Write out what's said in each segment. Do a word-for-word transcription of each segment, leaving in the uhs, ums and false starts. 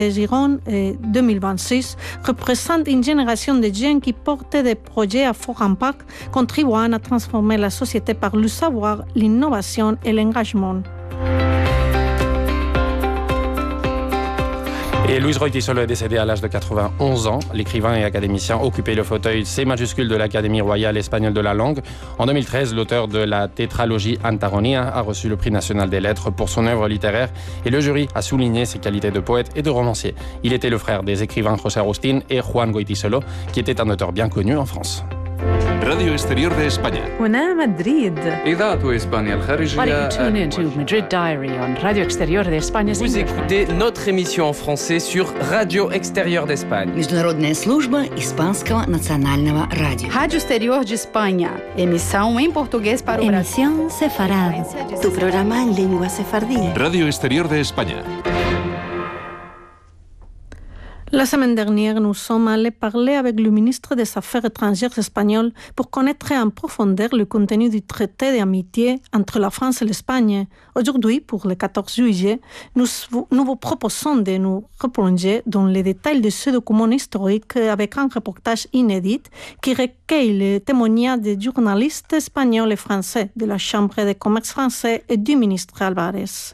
Giron deux mille vingt-six représente une génération de jeunes qui portent des projets à fort impact, contribuant à transformer la société par le savoir, l'innovation et l'engagement. Et Luis Goytisolo est décédé à l'âge de quatre-vingt-onze ans. L'écrivain et académicien occupait le fauteuil C majuscule de l'Académie royale espagnole de la langue. En deux mille treize, l'auteur de la tétralogie Antagonia a reçu le prix national des lettres pour son œuvre littéraire et le jury a souligné ses qualités de poète et de romancier. Il était le frère des écrivains José Agustín et Juan Goytisolo, qui était un auteur bien connu en France. راديو اكستيريور de España. هنا مدريد. إذاعة إسبانيا الخارجية. Tune in to Madrid Diary on Radio Exterior de España. Vous écoutez notre émission en français sur Radio Exterior d'Espagne. Международная служба Испанского национального радио. Rádio Exterior de Espanha. Emissão em português para o Brasil. Emisión sefarad. Tu programa en lengua sefardí. Radio Exterior de España. La semaine dernière, nous sommes allés parler avec le ministre des Affaires étrangères espagnol pour connaître en profondeur le contenu du traité d'amitié entre la France et l'Espagne. Aujourd'hui, pour le quatorze juillet, nous, nous vous proposons de nous replonger dans les détails de ce document historique avec un reportage inédit qui recueille les témoignages des journalistes espagnols et français de la Chambre de commerce français et du ministre Alvarez.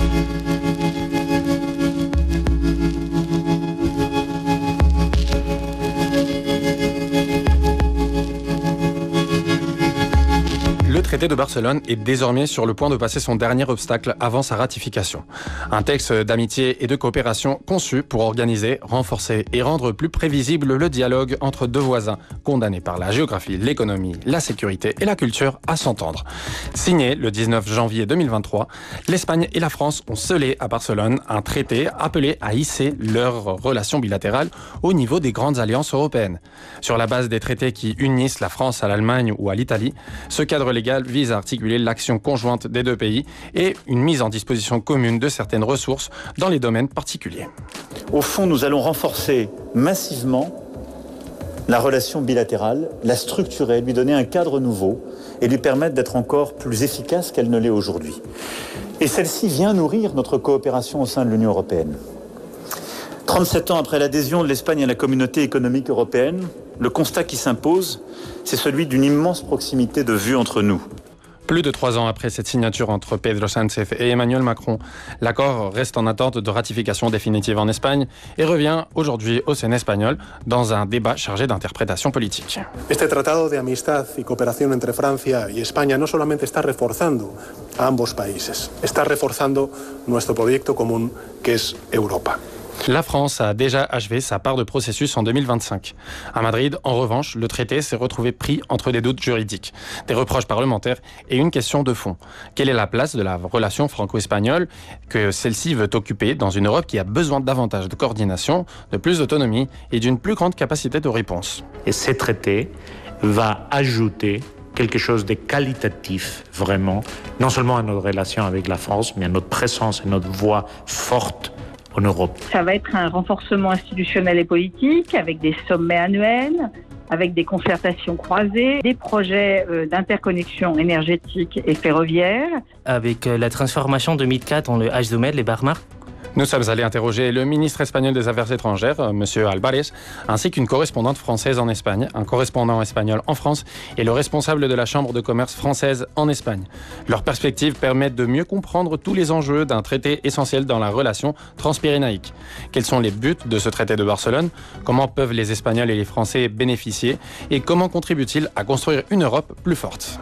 Le traité de Barcelone est désormais sur le point de passer son dernier obstacle avant sa ratification. Un texte d'amitié et de coopération conçu pour organiser, renforcer et rendre plus prévisible le dialogue entre deux voisins condamnés par la géographie, l'économie, la sécurité et la culture à s'entendre. Signé le dix-neuf janvier deux mille vingt-trois, l'Espagne et la France ont scellé à Barcelone un traité appelé à hisser leurs relations bilatérales au niveau des grandes alliances européennes. Sur la base des traités qui unissent la France à l'Allemagne ou à l'Italie, ce cadre légal vise à articuler l'action conjointe des deux pays et une mise en disposition commune de certaines ressources dans les domaines particuliers. Au fond, nous allons renforcer massivement la relation bilatérale, la structurer, lui donner un cadre nouveau et lui permettre d'être encore plus efficace qu'elle ne l'est aujourd'hui. Et celle-ci vient nourrir notre coopération au sein de l'Union européenne. trente-sept ans après l'adhésion de l'Espagne à la communauté économique européenne, le constat qui s'impose, c'est celui d'une immense proximité de vue entre nous. Plus de trois ans après cette signature entre Pedro Sánchez et Emmanuel Macron, l'accord reste en attente de ratification définitive en Espagne et revient aujourd'hui au Sénat espagnol dans un débat chargé d'interprétation politique. Este tratado de amistad y cooperación entre Francia y España no solamente está reforzando a ambos países, está reforzando nuestro proyecto común que es Europa. La France a déjà achevé sa part de processus en deux mille vingt-cinq. À Madrid, en revanche, le traité s'est retrouvé pris entre des doutes juridiques, des reproches parlementaires et une question de fond. Quelle est la place de la relation franco-espagnole que celle-ci veut occuper dans une Europe qui a besoin de davantage de coordination, de plus d'autonomie et d'une plus grande capacité de réponse? Et ce traité va ajouter quelque chose de qualitatif, vraiment, non seulement à notre relation avec la France, mais à notre présence et notre voix forte en Europe. Ça va être un renforcement institutionnel et politique avec des sommets annuels, avec des concertations croisées, des projets euh, d'interconnexion énergétique et ferroviaire. Avec euh, la transformation de MidCat en le H deux M E D, les Barmar. Nous sommes allés interroger le ministre espagnol des Affaires étrangères, M. Alvarez, ainsi qu'une correspondante française en Espagne, un correspondant espagnol en France et le responsable de la Chambre de commerce française en Espagne. Leurs perspectives permettent de mieux comprendre tous les enjeux d'un traité essentiel dans la relation transpyrénaïque. Quels sont les buts de ce traité de Barcelone? Comment peuvent les Espagnols et les Français bénéficier? Et comment contribue-t-il à construire une Europe plus forte?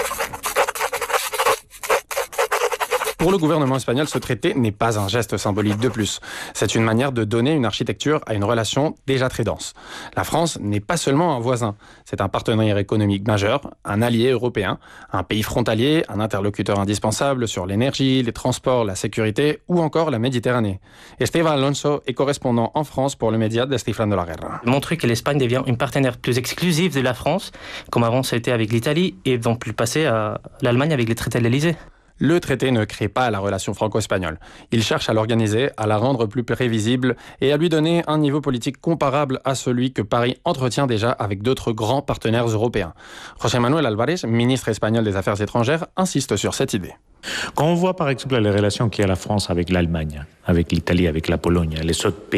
Pour le gouvernement espagnol, ce traité n'est pas un geste symbolique de plus. C'est une manière de donner une architecture à une relation déjà très dense. La France n'est pas seulement un voisin, c'est un partenaire économique majeur, un allié européen, un pays frontalier, un interlocuteur indispensable sur l'énergie, les transports, la sécurité ou encore la Méditerranée. Esteban Alonso est correspondant en France pour le média Descifrando la Guerra. Montrer que l'Espagne devient une partenaire plus exclusive de la France, comme avant ça a été avec l'Italie, et vont plus passer à l'Allemagne avec les traités de l'Élysée. Le traité ne crée pas la relation franco-espagnole. Il cherche à l'organiser, à la rendre plus prévisible et à lui donner un niveau politique comparable à celui que Paris entretient déjà avec d'autres grands partenaires européens. José Manuel Alvarez, ministre espagnol des Affaires étrangères, insiste sur cette idée. Quand on voit par exemple les relations qu'il y a la France avec l'Allemagne, avec l'Italie, avec la Pologne, les autres pays